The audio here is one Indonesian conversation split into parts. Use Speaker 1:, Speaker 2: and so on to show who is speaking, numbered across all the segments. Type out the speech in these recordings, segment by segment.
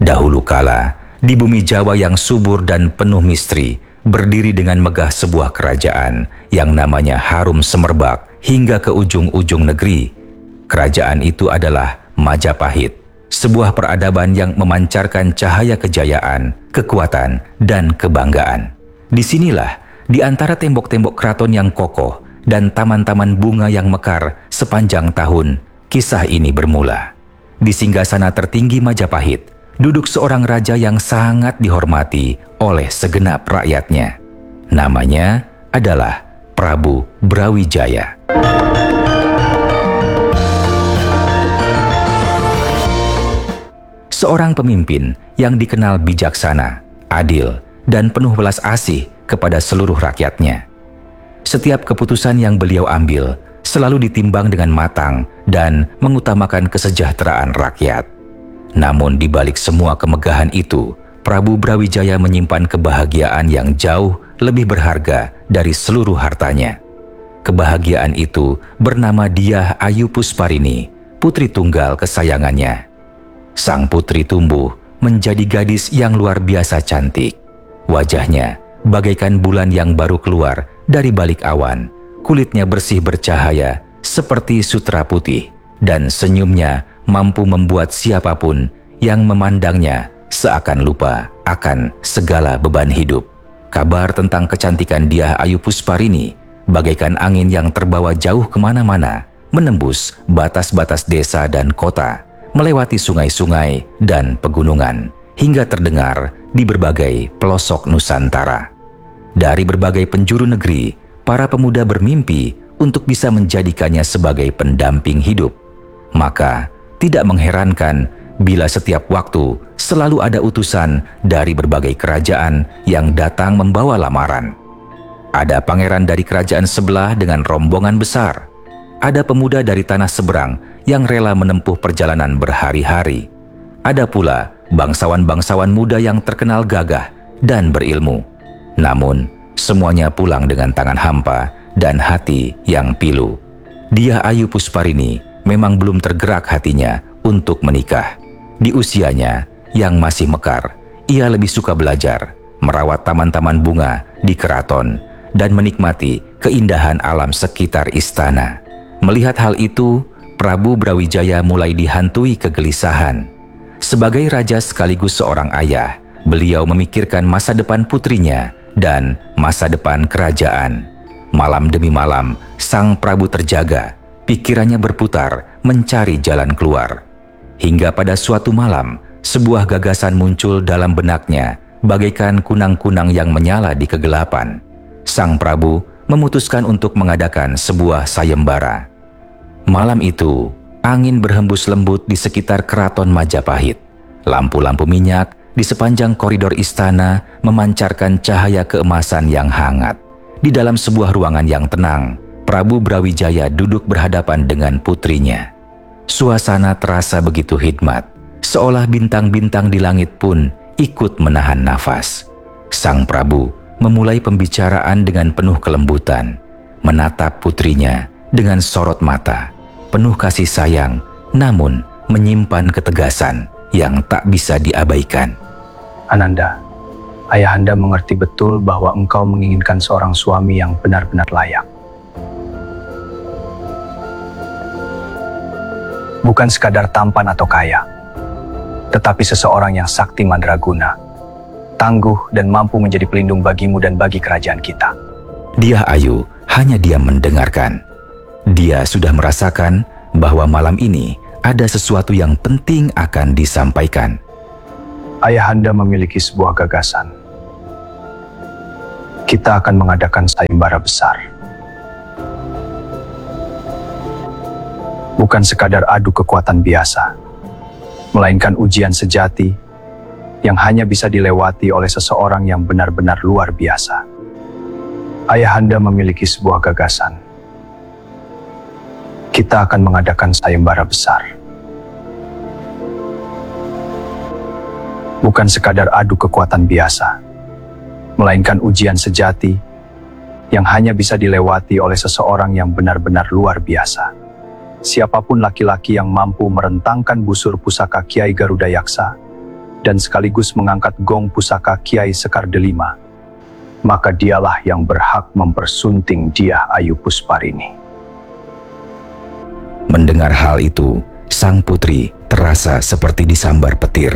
Speaker 1: Dahulu kala, di bumi Jawa yang subur dan penuh misteri, berdiri dengan megah sebuah kerajaan yang namanya harum semerbak hingga ke ujung-ujung negeri. Kerajaan itu adalah Majapahit, sebuah peradaban yang memancarkan cahaya kejayaan, kekuatan, dan kebanggaan. Disinilah, di antara tembok-tembok keraton yang kokoh dan taman-taman bunga yang mekar sepanjang tahun, kisah ini bermula. Di singgasana tertinggi Majapahit, duduk seorang raja yang sangat dihormati oleh segenap rakyatnya. Namanya adalah Prabu Brawijaya. Seorang pemimpin yang dikenal bijaksana, adil, dan penuh belas asih kepada seluruh rakyatnya. Setiap keputusan yang beliau ambil selalu ditimbang dengan matang dan mengutamakan kesejahteraan rakyat. Namun di balik semua kemegahan itu, Prabu Brawijaya menyimpan kebahagiaan yang jauh lebih berharga dari seluruh hartanya. Kebahagiaan itu bernama Dyah Ayu Pusparini, putri tunggal kesayangannya. Sang putri tumbuh menjadi gadis yang luar biasa cantik. Wajahnya bagaikan bulan yang baru keluar dari balik awan. Kulitnya bersih bercahaya seperti sutra putih, dan senyumnya mampu membuat siapapun yang memandangnya seakan lupa akan segala beban hidup. Kabar tentang kecantikan Dyah Ayu Pusparini bagaikan angin yang terbawa jauh kemana-mana, menembus batas-batas desa dan kota, melewati sungai-sungai dan pegunungan, hingga terdengar di berbagai pelosok Nusantara. Dari berbagai penjuru negeri, para pemuda bermimpi untuk bisa menjadikannya sebagai pendamping hidup. Maka, tidak mengherankan bila setiap waktu selalu ada utusan dari berbagai kerajaan yang datang membawa lamaran. Ada pangeran dari kerajaan sebelah dengan rombongan besar. Ada pemuda dari tanah seberang yang rela menempuh perjalanan berhari-hari. Ada pula bangsawan-bangsawan muda yang terkenal gagah dan berilmu. Namun, semuanya pulang dengan tangan hampa dan hati yang pilu. Dyah Ayu Pusparini memang belum tergerak hatinya untuk menikah. Di usianya yang masih mekar, ia lebih suka belajar, merawat taman-taman bunga di keraton, dan menikmati keindahan alam sekitar istana. Melihat hal itu, Prabu Brawijaya mulai dihantui kegelisahan. Sebagai raja sekaligus seorang ayah, beliau memikirkan masa depan putrinya dan masa depan kerajaan. Malam demi malam, sang Prabu terjaga, pikirannya berputar mencari jalan keluar. Hingga pada suatu malam, sebuah gagasan muncul dalam benaknya, bagaikan kunang-kunang yang menyala di kegelapan. Sang Prabu memutuskan untuk mengadakan sebuah sayembara. Malam itu, angin berhembus lembut di sekitar keraton Majapahit. Lampu-lampu minyak di sepanjang koridor istana memancarkan cahaya keemasan yang hangat. Di dalam sebuah ruangan yang tenang, Prabu Brawijaya duduk berhadapan dengan putrinya. Suasana terasa begitu hikmat, seolah bintang-bintang di langit pun ikut menahan nafas. Sang Prabu memulai pembicaraan dengan penuh kelembutan, menatap putrinya dengan sorot mata, penuh kasih sayang, namun menyimpan ketegasan yang tak bisa diabaikan.
Speaker 2: Ananda, ayahanda mengerti betul bahwa engkau menginginkan seorang suami yang benar-benar layak. Bukan sekadar tampan atau kaya, tetapi seseorang yang sakti mandraguna, tangguh dan mampu menjadi pelindung bagimu dan bagi kerajaan kita.
Speaker 1: Dyah Ayu hanya diam mendengarkan. Dia sudah merasakan bahwa malam ini ada sesuatu yang penting akan disampaikan.
Speaker 2: Ayahanda memiliki sebuah gagasan. Kita akan mengadakan sayembara besar. Bukan sekadar adu kekuatan biasa, melainkan ujian sejati yang hanya bisa dilewati oleh seseorang yang benar-benar luar biasa. Ayahanda memiliki sebuah gagasan. Kita akan mengadakan sayembara besar. Bukan sekadar adu kekuatan biasa, melainkan ujian sejati yang hanya bisa dilewati oleh seseorang yang benar-benar luar biasa. Siapapun laki-laki yang mampu merentangkan busur pusaka Kiai Garuda Yaksa dan sekaligus mengangkat gong pusaka Kiai Sekar Delima, maka dialah yang berhak mempersunting Dyah Ayu Pusparini.
Speaker 1: Mendengar hal itu, sang putri terasa seperti disambar petir.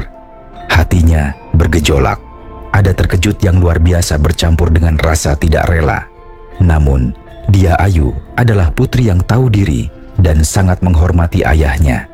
Speaker 1: Hatinya bergejolak. Ada terkejut yang luar biasa bercampur dengan rasa tidak rela. Namun, Dyah Ayu adalah putri yang tahu diri dan sangat menghormati ayahnya.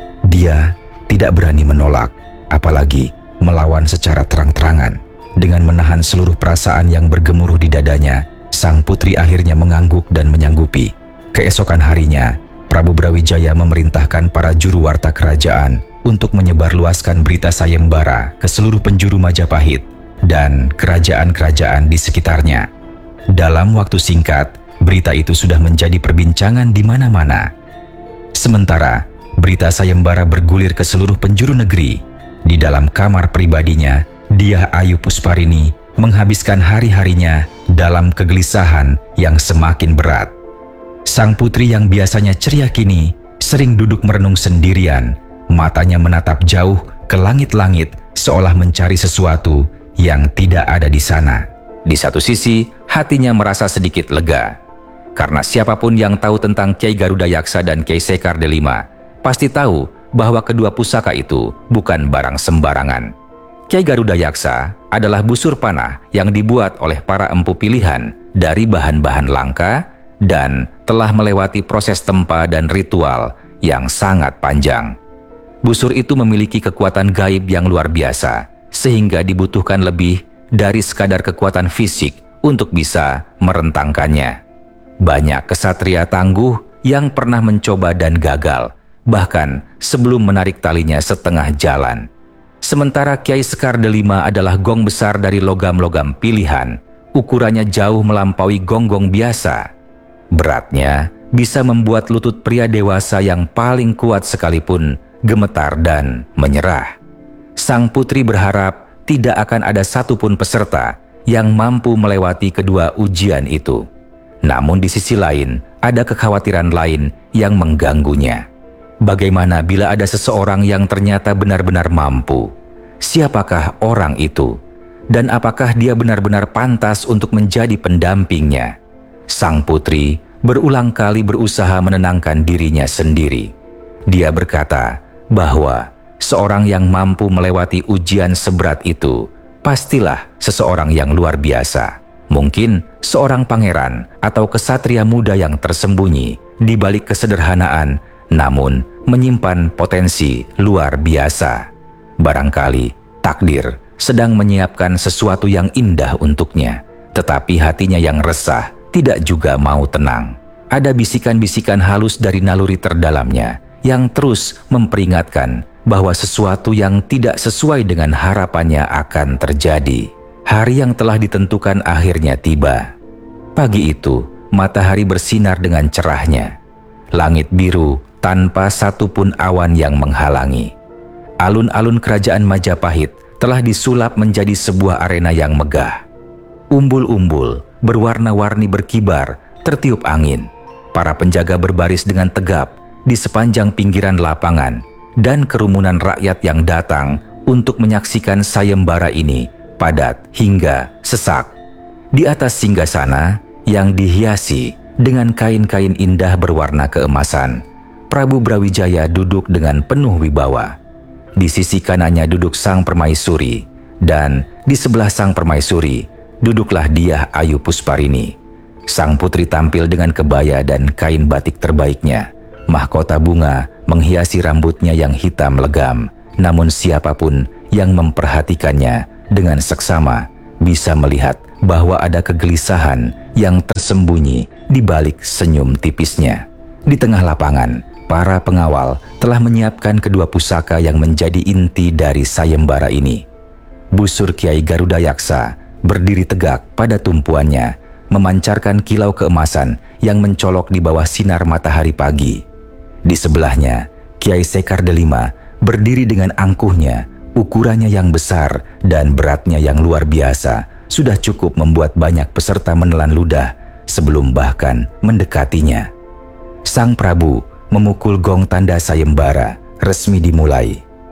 Speaker 1: Dia tidak berani menolak, apalagi melawan secara terang-terangan. Dengan menahan seluruh perasaan yang bergemuruh di dadanya, sang putri akhirnya mengangguk dan menyanggupi. Keesokan harinya, Prabu Brawijaya memerintahkan para juru warta kerajaan untuk menyebarluaskan berita sayembara ke seluruh penjuru Majapahit dan kerajaan-kerajaan di sekitarnya. Dalam waktu singkat, berita itu sudah menjadi perbincangan di mana-mana. Sementara, berita sayembara bergulir ke seluruh penjuru negeri. Di dalam kamar pribadinya, Dyah Ayu Pusparini menghabiskan hari-harinya dalam kegelisahan yang semakin berat. Sang putri yang biasanya ceria kini sering duduk merenung sendirian, matanya menatap jauh ke langit-langit seolah mencari sesuatu yang tidak ada di sana. Di satu sisi, hatinya merasa sedikit lega, karena siapapun yang tahu tentang Kiai Garuda Yaksa dan Kiai Sekar Delima pasti tahu bahwa kedua pusaka itu bukan barang sembarangan. Kiai Garuda Yaksa adalah busur panah yang dibuat oleh para empu pilihan dari bahan-bahan langka dan telah melewati proses tempa dan ritual yang sangat panjang. Busur itu memiliki kekuatan gaib yang luar biasa, sehingga dibutuhkan lebih dari sekadar kekuatan fisik untuk bisa merentangkannya. Banyak kesatria tangguh yang pernah mencoba dan gagal, bahkan sebelum menarik talinya setengah jalan. Sementara Kiai Sekar Delima adalah gong besar dari logam-logam pilihan, ukurannya jauh melampaui gong-gong biasa. Beratnya bisa membuat lutut pria dewasa yang paling kuat sekalipun gemetar dan menyerah. Sang putri berharap tidak akan ada satupun peserta yang mampu melewati kedua ujian itu. Namun di sisi lain, ada kekhawatiran lain yang mengganggunya. Bagaimana bila ada seseorang yang ternyata benar-benar mampu? Siapakah orang itu? Dan apakah dia benar-benar pantas untuk menjadi pendampingnya? Sang putri berulang kali berusaha menenangkan dirinya sendiri. Dia berkata bahwa seorang yang mampu melewati ujian seberat itu pastilah seseorang yang luar biasa. Mungkin seorang pangeran atau kesatria muda yang tersembunyi di balik kesederhanaan namun menyimpan potensi luar biasa. Barangkali takdir sedang menyiapkan sesuatu yang indah untuknya, tetapi hatinya yang resah tidak juga mau tenang. Ada bisikan-bisikan halus dari naluri terdalamnya yang terus memperingatkan bahwa sesuatu yang tidak sesuai dengan harapannya akan terjadi. Hari yang telah ditentukan akhirnya tiba. Pagi itu, matahari bersinar dengan cerahnya. Langit biru tanpa satupun awan yang menghalangi. Alun-alun kerajaan Majapahit telah disulap menjadi sebuah arena yang megah. Umbul-umbul berwarna-warni berkibar tertiup angin. Para penjaga berbaris dengan tegap di sepanjang pinggiran lapangan dan kerumunan rakyat yang datang untuk menyaksikan sayembara ini padat hingga sesak. Di atas singgasana yang dihiasi dengan kain-kain indah berwarna keemasan, Prabu Brawijaya duduk dengan penuh wibawa. Di sisi kanannya duduk sang permaisuri, dan di sebelah sang permaisuri duduklah Dyah Ayu Pusparini. Sang putri tampil dengan kebaya dan kain batik terbaiknya. Mahkota bunga menghiasi rambutnya yang hitam legam, namun siapapun yang memperhatikannya dengan seksama bisa melihat bahwa ada kegelisahan yang tersembunyi di balik senyum tipisnya. Di tengah lapangan, para pengawal telah menyiapkan kedua pusaka yang menjadi inti dari sayembara ini. Busur Kiai Garuda Yaksa berdiri tegak pada tumpuannya, memancarkan kilau keemasan yang mencolok di bawah sinar matahari pagi. Di sebelahnya, Kiai Sekar Delima berdiri dengan angkuhnya. Ukurannya yang besar dan beratnya yang luar biasa sudah cukup membuat banyak peserta menelan ludah sebelum bahkan mendekatinya. Sang Prabu memukul gong tanda sayembara resmi dimulai.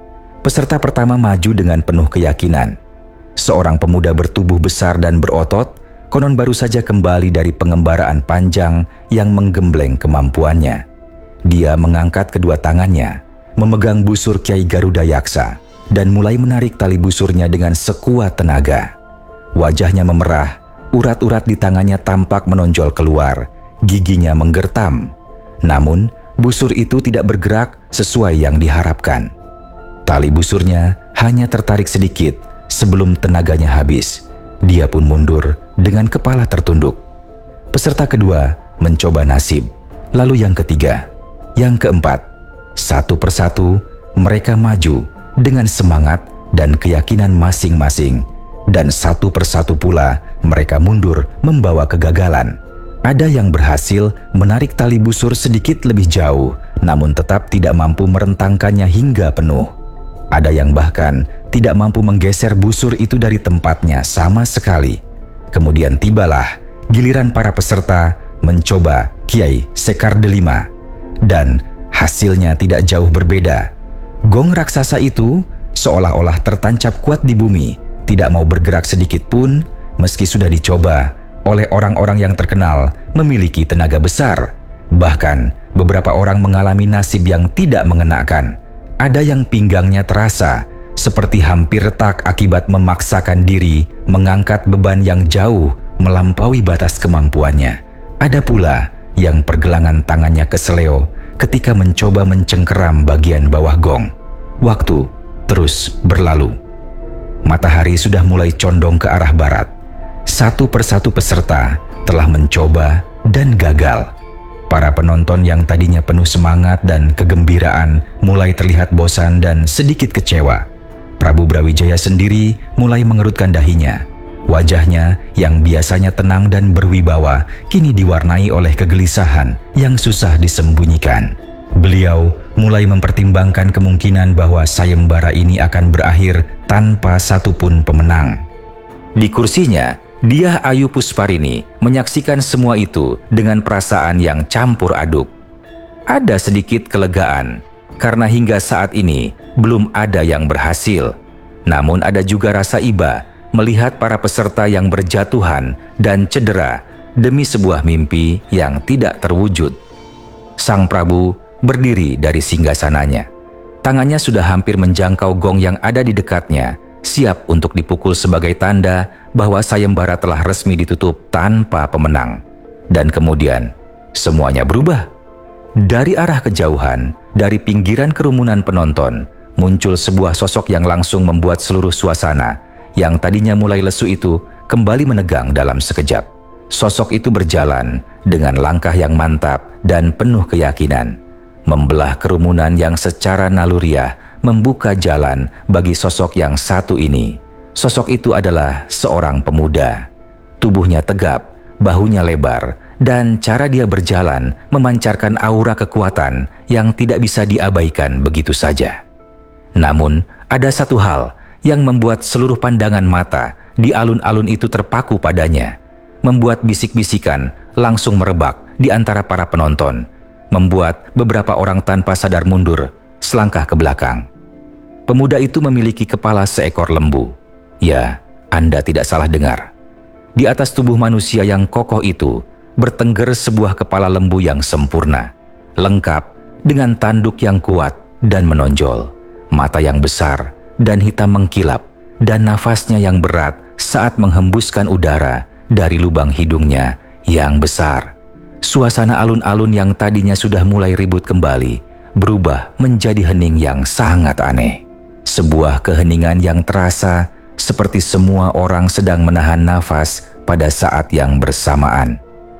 Speaker 1: Peserta pertama maju dengan penuh keyakinan. Seorang pemuda bertubuh besar dan berotot, konon baru saja kembali dari pengembaraan panjang yang menggembleng kemampuannya. Dia mengangkat kedua tangannya, memegang busur Kiai Garuda Yaksa, dan mulai menarik tali busurnya dengan sekuat tenaga. Wajahnya memerah, urat-urat di tangannya tampak menonjol keluar, giginya menggertam. Namun, busur itu tidak bergerak sesuai yang diharapkan. Tali busurnya hanya tertarik sedikit sebelum tenaganya habis. Dia pun mundur dengan kepala tertunduk. Peserta kedua mencoba nasib, lalu yang ketiga, yang keempat. Satu persatu mereka maju dengan semangat dan keyakinan masing-masing, dan satu persatu pula mereka mundur membawa kegagalan. Ada yang berhasil menarik tali busur sedikit lebih jauh, namun tetap tidak mampu merentangkannya hingga penuh. Ada yang bahkan tidak mampu menggeser busur itu dari tempatnya sama sekali. Kemudian tibalah giliran para peserta mencoba Kiai Sekar Delima, dan hasilnya tidak jauh berbeda. Gong raksasa itu seolah-olah tertancap kuat di bumi, tidak mau bergerak sedikit pun, meski sudah dicoba oleh orang-orang yang terkenal memiliki tenaga besar. Bahkan beberapa orang mengalami nasib yang tidak mengenakan. Ada yang pinggangnya terasa seperti hampir retak akibat memaksakan diri mengangkat beban yang jauh melampaui batas kemampuannya. Ada pula yang pergelangan tangannya keseleo ketika mencoba mencengkeram bagian bawah gong. Waktu terus berlalu. Matahari sudah mulai condong ke arah barat. Satu persatu peserta telah mencoba dan gagal. Para penonton yang tadinya penuh semangat dan kegembiraan mulai terlihat bosan dan sedikit kecewa. Prabu Brawijaya sendiri mulai mengerutkan dahinya. Wajahnya yang biasanya tenang dan berwibawa kini diwarnai oleh kegelisahan yang susah disembunyikan. Beliau mulai mempertimbangkan kemungkinan bahwa sayembara ini akan berakhir tanpa satupun pemenang. Di kursinya, Dyah Ayu Pusparini menyaksikan semua itu dengan perasaan yang campur aduk. Ada sedikit kelegaan, karena hingga saat ini belum ada yang berhasil. Namun ada juga rasa iba melihat para peserta yang berjatuhan dan cedera demi sebuah mimpi yang tidak terwujud. Sang Prabu berdiri dari singgasananya. Tangannya sudah hampir menjangkau gong yang ada di dekatnya, siap untuk dipukul sebagai tanda bahwa sayembara telah resmi ditutup tanpa pemenang. Dan kemudian, semuanya berubah. Dari arah kejauhan, dari pinggiran kerumunan penonton, muncul sebuah sosok yang langsung membuat seluruh suasana yang tadinya mulai lesu itu kembali menegang dalam sekejap. Sosok itu berjalan dengan langkah yang mantap dan penuh keyakinan, membelah kerumunan yang secara naluriah membuka jalan bagi sosok yang satu ini. Sosok itu adalah seorang pemuda. Tubuhnya tegap, bahunya lebar, dan cara dia berjalan memancarkan aura kekuatan yang tidak bisa diabaikan begitu saja. Namun, ada satu hal yang membuat seluruh pandangan mata di alun-alun itu terpaku padanya, membuat bisik-bisikan langsung merebak di antara para penonton, membuat beberapa orang tanpa sadar mundur selangkah ke belakang. Pemuda itu memiliki kepala seekor lembu. Ya, Anda tidak salah dengar. Di atas tubuh manusia yang kokoh itu bertengger sebuah kepala lembu yang sempurna, lengkap dengan tanduk yang kuat dan menonjol, mata yang besar dan hitam mengkilap, dan nafasnya yang berat saat menghembuskan udara dari lubang hidungnya yang besar. Suasana alun-alun yang tadinya sudah mulai ribut kembali berubah menjadi hening yang sangat aneh. Sebuah keheningan yang terasa seperti semua orang sedang menahan nafas pada saat yang bersamaan.